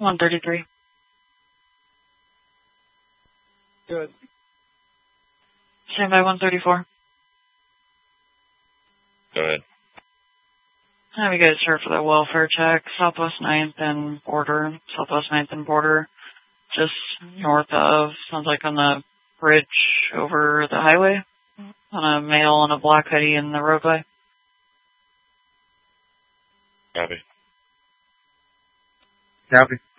133. Good. Stand by 134. Go ahead. Have you guys here for the welfare check, Southwest 9th and Border, Southwest 9th and Border, just north of, sounds like on the bridge over the highway, on a male in a black hoodie in the roadway. Copy. Copy.